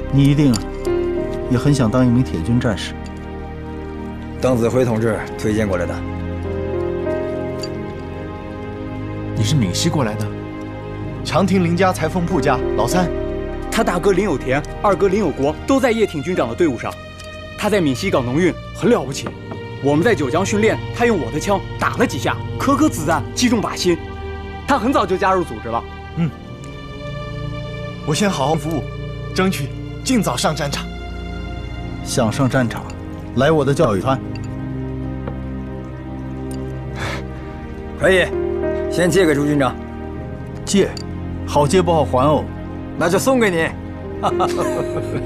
你一定也很想当一名铁军战士。 邓子恢同志推荐过来的。 你是闽西过来的？长亭林家裁缝铺家老三， 他大哥林有田，二哥林有国都在叶挺军长的队伍上。他在闽西搞农运很了不起。我们在九江训练，他用我的枪打了几下，颗颗子弹击中靶心。他很早就加入组织了。 我先好好服务，争取尽早上战场。 想上战场，来我的教育团。 可以，先借给朱军长。 借，好借不好还哦。 那就送给你。